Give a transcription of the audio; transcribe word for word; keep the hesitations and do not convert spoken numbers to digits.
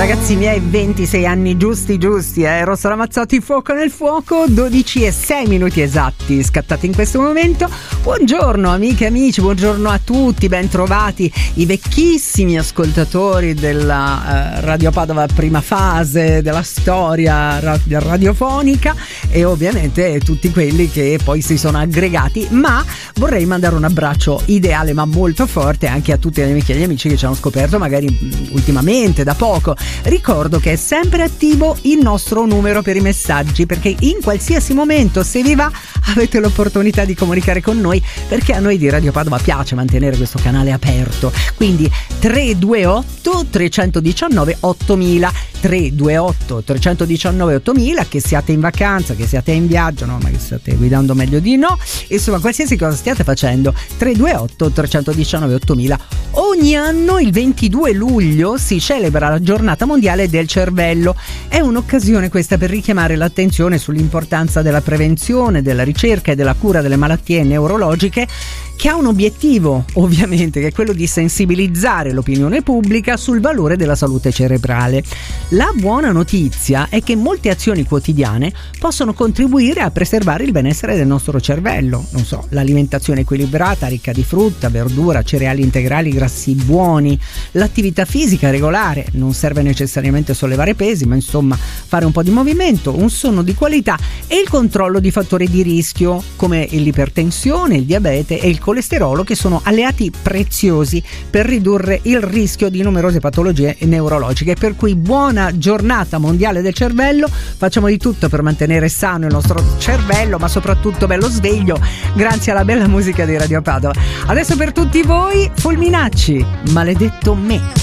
ragazzi miei, ventisei anni giusti giusti, eh? Rosso Ramazzotti, fuoco nel fuoco, dodici e sei minuti esatti scattati in questo momento. Buongiorno amiche e amici, buongiorno a tutti, ben trovati i vecchissimi ascoltatori della uh, Radio Padova prima fase della storia ra- radiofonica e ovviamente tutti quelli che poi si sono aggregati, ma vorrei mandare un abbraccio ideale ma molto forte anche a tutti gli amici e gli amici che ci hanno scoperto magari mh, ultimamente, da poco. Ricordo che è sempre attivo il nostro numero per i messaggi, perché in qualsiasi momento, se vi va, avete l'opportunità di comunicare con noi, perché a noi di Radio Padova piace mantenere questo canale aperto. Quindi tre due otto tre uno nove ottomila, tre due otto tre uno nove ottomila, che siate in vacanza, che siate in viaggio, no, ma che state guidando meglio di no, insomma qualsiasi cosa stiate facendo, tre due otto tre uno nove ottomila. Ogni anno il ventidue luglio si celebra la giornata mondiale del cervello. È un'occasione questa per richiamare l'attenzione sull'importanza della prevenzione, della ricerca e della cura delle malattie neurologiche, che ha un obiettivo ovviamente, che è quello di sensibilizzare l'opinione pubblica sul valore della salute cerebrale. La buona notizia è che molte azioni quotidiane possono contribuire a preservare il benessere del nostro cervello. Non so, l'alimentazione equilibrata, ricca di frutta, verdura, cereali integrali, grassi buoni, l'attività fisica regolare, non serve necessariamente sollevare pesi, ma insomma fare un po' di movimento, un sonno di qualità e il controllo di fattori di rischio come l'ipertensione, il diabete e il colesterolo, che sono alleati preziosi per ridurre il rischio di numerose patologie neurologiche. Per cui buona giornata mondiale del cervello, facciamo di tutto per mantenere sano il nostro cervello, ma soprattutto bello sveglio, grazie alla bella musica di Radio Padova. Adesso per tutti voi, Fulminacci, Maledetto me.